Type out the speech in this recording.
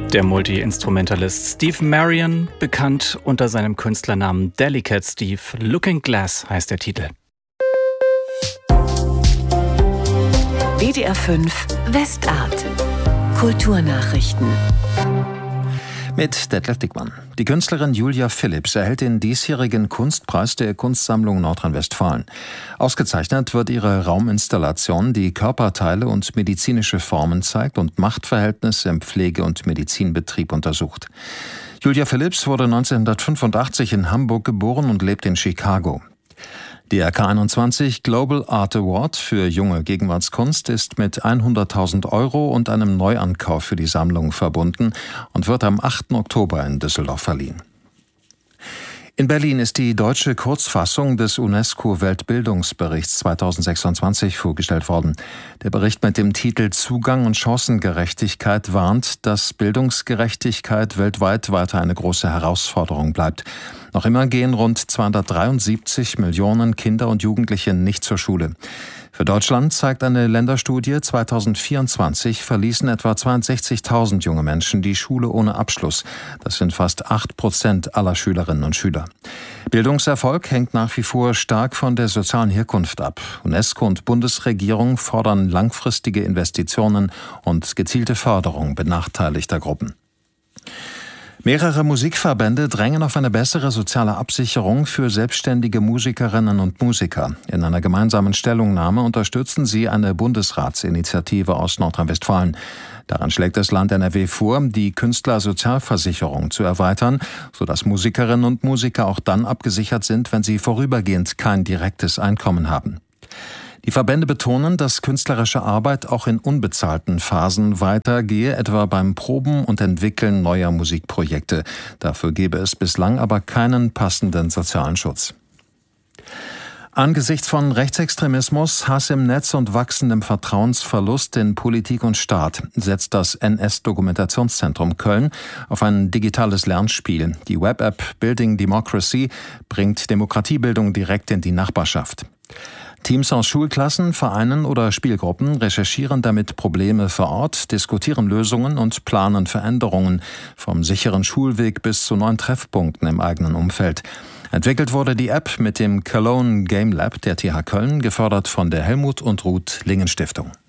Der Multi-Instrumentalist Steve Marion, bekannt unter seinem Künstlernamen Delicate Steve. Looking Glass heißt der Titel. WDR 5 Westart. Kulturnachrichten. Mit Detlef Dickmann. Die Künstlerin Julia Phillips erhält den diesjährigen Kunstpreis der Kunstsammlung Nordrhein-Westfalen. Ausgezeichnet wird ihre Rauminstallation, die Körperteile und medizinische Formen zeigt und Machtverhältnisse im Pflege- und Medizinbetrieb untersucht. Julia Phillips wurde 1985 in Hamburg geboren und lebt in Chicago. Der K21 Global Art Award für junge Gegenwartskunst ist mit 100.000 € und einem Neuankauf für die Sammlung verbunden und wird am 8. Oktober in Düsseldorf verliehen. In Berlin ist die deutsche Kurzfassung des UNESCO-Weltbildungsberichts 2026 vorgestellt worden. Der Bericht mit dem Titel Zugang und Chancengerechtigkeit warnt, dass Bildungsgerechtigkeit weltweit weiter eine große Herausforderung bleibt. Noch immer gehen rund 273 Millionen Kinder und Jugendliche nicht zur Schule. Für Deutschland zeigt eine Länderstudie, 2024 verließen etwa 62.000 junge Menschen die Schule ohne Abschluss. Das sind fast 8% aller Schülerinnen und Schüler. Bildungserfolg hängt nach wie vor stark von der sozialen Herkunft ab. UNESCO und Bundesregierung fordern langfristige Investitionen und gezielte Förderung benachteiligter Gruppen. Mehrere Musikverbände drängen auf eine bessere soziale Absicherung für selbstständige Musikerinnen und Musiker. In einer gemeinsamen Stellungnahme unterstützen sie eine Bundesratsinitiative aus Nordrhein-Westfalen. Daran schlägt das Land NRW vor, die Künstlersozialversicherung zu erweitern, sodass Musikerinnen und Musiker auch dann abgesichert sind, wenn sie vorübergehend kein direktes Einkommen haben. Die Verbände betonen, dass künstlerische Arbeit auch in unbezahlten Phasen weitergehe, etwa beim Proben und Entwickeln neuer Musikprojekte. Dafür gebe es bislang aber keinen passenden sozialen Schutz. Angesichts von Rechtsextremismus, Hass im Netz und wachsendem Vertrauensverlust in Politik und Staat setzt das NS-Dokumentationszentrum Köln auf ein digitales Lernspiel. Die Web-App Building Democracy bringt Demokratiebildung direkt in die Nachbarschaft. Teams aus Schulklassen, Vereinen oder Spielgruppen recherchieren damit Probleme vor Ort, diskutieren Lösungen und planen Veränderungen, vom sicheren Schulweg bis zu neuen Treffpunkten im eigenen Umfeld. Entwickelt wurde die App mit dem Cologne Game Lab der TH Köln, gefördert von der Helmut und Ruth Lingen Stiftung.